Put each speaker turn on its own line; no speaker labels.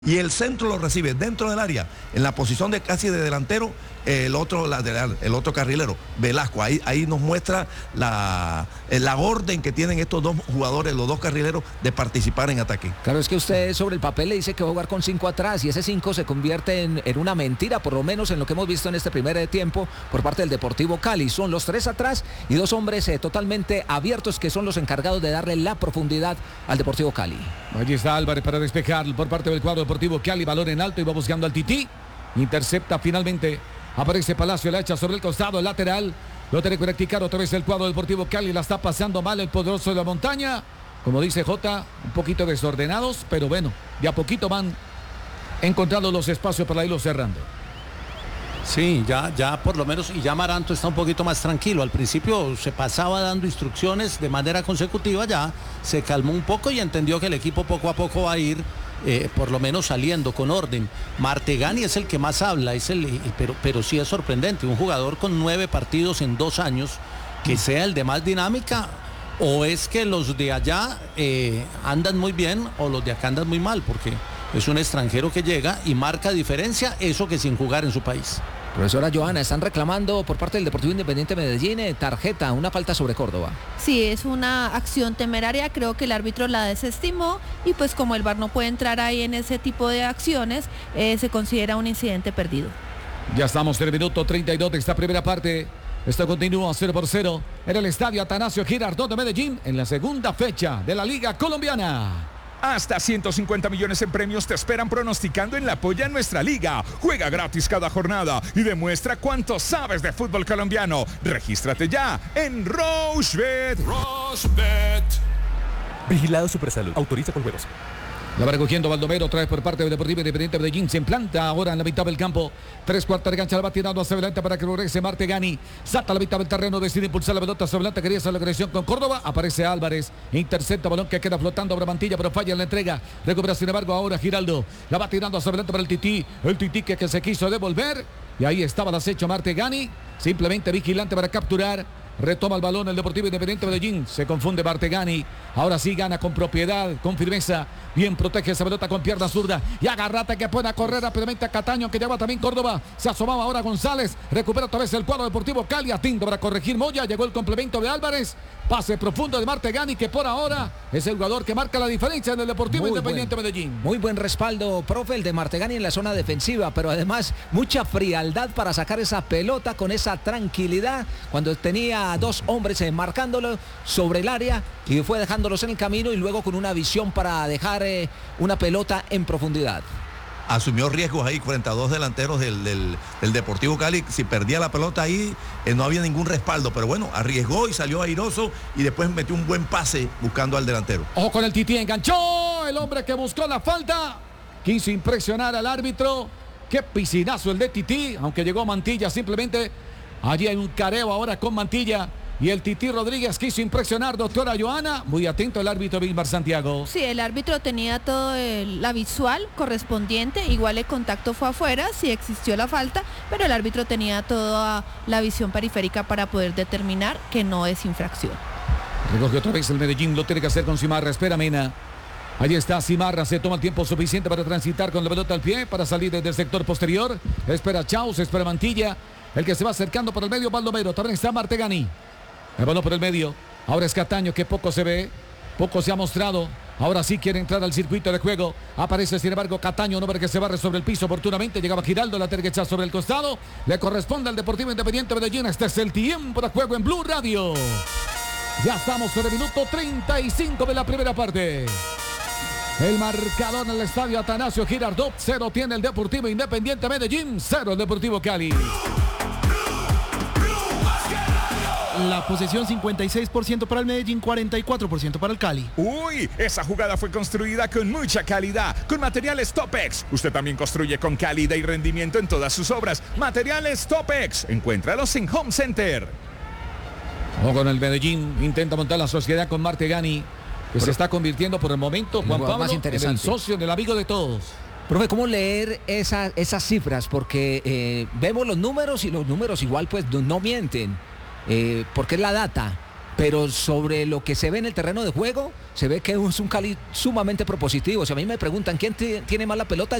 Y el centro lo recibe dentro del área, en la posición de casi de delantero, el otro lateral, el otro carrilero, Velasco. Ahí nos muestra la orden que tienen estos dos jugadores, los dos carrileros, de participar en ataque.
Claro, es que usted sobre el papel le dice que va a jugar con 5 atrás y ese 5 se convierte en una mentira, por lo menos en lo que hemos visto en este primer tiempo por parte del Deportivo Cali. Son los 3 atrás y 2 hombres totalmente abiertos que son los encargados de darle la profundidad al Deportivo Cali.
Allí está Álvarez para despejar por parte del cuadro Deportivo Cali, balón en alto y va buscando al Tití. Intercepta finalmente. Aparece Palacio, la echa sobre el costado, el lateral. Lo tiene que practicar otra vez el cuadro Deportivo Cali. La está pasando mal el poderoso de la montaña. Como dice Jota, un poquito desordenados, pero bueno, de a poquito van encontrando los espacios para irlo cerrando.
Sí, ya por lo menos, y ya Maranto está un poquito más tranquilo. Al principio se pasaba dando instrucciones de manera consecutiva, ya se calmó un poco y entendió que el equipo poco a poco va a ir por lo menos saliendo con orden. Martegani es el que más habla, pero sí es sorprendente, un jugador con 9 partidos en 2 años, que sea el de más dinámica, o es que los de allá andan muy bien o los de acá andan muy mal, porque es un extranjero que llega y marca diferencia, eso que sin jugar en su país.
Profesora Joana, están reclamando por parte del Deportivo Independiente Medellín tarjeta, una falta sobre Córdoba.
Sí, es una acción temeraria, creo que el árbitro la desestimó y pues como el VAR no puede entrar ahí en ese tipo de acciones, se considera un incidente perdido.
Ya estamos en el minuto 32 de esta primera parte. Esto continúa 0-0 en el estadio Atanasio Girardot de Medellín en la segunda fecha de la Liga Colombiana.
Hasta 150 millones en premios te esperan pronosticando en la Polla en nuestra liga. Juega gratis cada jornada y demuestra cuánto sabes de fútbol colombiano. Regístrate ya en Rochebet.
Vigilado Supersalud. Autoriza con juegos.
La va recogiendo Baldomero, otra vez por parte del Deportivo Independiente Medellín. Se implanta ahora en la mitad del campo. 3/4 de cancha, la va tirando hacia adelante para que regrese Martegani. Salta a la mitad del terreno, decide impulsar la pelota hacia adelante. Quería hacer la agresión con Córdoba. Aparece Álvarez. Intercepta balón que queda flotando sobre Mantilla, pero falla en la entrega. Recupera sin embargo ahora Giraldo. La va tirando hacia adelante para el Tití. El Tití que se quiso devolver. Y ahí estaba el acecho Martegani. Simplemente vigilante para capturar. Retoma el balón el Deportivo Independiente Medellín. Se confunde Martegani. Ahora sí gana con propiedad, con firmeza. Bien protege esa pelota con pierna zurda. Y agarrate que pueda correr rápidamente a Cataño, que lleva también Córdoba. Se asomaba ahora González. Recupera otra vez el cuadro Deportivo Cali. Atinto para corregir Moya. Llegó el complemento de Álvarez. Pase profundo de Martegani, que por ahora es el jugador que marca la diferencia en el Deportivo Independiente Medellín.
Muy buen respaldo, profe, el de Martegani en la zona defensiva, pero además mucha frialdad para sacar esa pelota con esa tranquilidad cuando tenía a 2 hombres marcándolo sobre el área y fue dejándolos en el camino y luego con una visión para dejar una pelota en profundidad.
Asumió riesgos ahí frente a 2 delanteros del Deportivo Cali. Si perdía la pelota ahí, no había ningún respaldo, pero bueno, arriesgó y salió airoso y después metió un buen pase buscando al delantero.
Ojo con el Tití, enganchó el hombre que buscó la falta, quiso impresionar al árbitro. Qué piscinazo el de Tití, aunque llegó Mantilla simplemente. Allí hay un careo ahora con Mantilla. Y el Tití Rodríguez quiso impresionar, doctora Joana. Muy atento el árbitro Vilmar Santiago.
Sí, el árbitro tenía todo la visual correspondiente. Igual el contacto fue afuera, sí existió la falta, pero el árbitro tenía toda la visión periférica para poder determinar que no es infracción.
Recoge otra vez el Medellín, lo tiene que hacer con Cimarra. Espera Mena. Allí está Cimarra, se toma el tiempo suficiente para transitar con la pelota al pie, para salir desde el sector posterior. Espera Chaus, espera Mantilla. El que se va acercando por el medio, Baldomero. También está Martegani. El balón por el medio. Ahora es Cataño, que poco se ve, poco se ha mostrado. Ahora sí quiere entrar al circuito de juego. Aparece sin embargo Cataño, un hombre que se barre sobre el piso oportunamente. Llegaba Giraldo, la tiene que echar sobre el costado. Le corresponde al Deportivo Independiente Medellín. Este es el tiempo de juego en Blue Radio. Ya estamos en el minuto 35 de la primera parte. El marcador en el estadio Atanasio Girardot. 0 tiene el Deportivo Independiente Medellín. 0 el Deportivo Cali.
La posesión 56% para el Medellín, 44% para el Cali.
Uy, esa jugada fue construida con mucha calidad, con materiales Topex. Usted también construye con calidad y rendimiento en todas sus obras. Materiales Topex, encuéntralos en Home Center.
O con el Medellín, intenta montar la sociedad con Martegani, que se está convirtiendo por el momento, Juan Pablo,
más interesante,
en el socio, en el amigo de todos.
Profe, ¿cómo leer esas cifras? Porque vemos los números y los números igual pues no mienten. Porque es la data, pero sobre lo que se ve en el terreno de juego, se ve que es un Cali sumamente propositivo. Si a mí me preguntan quién tiene más la pelota,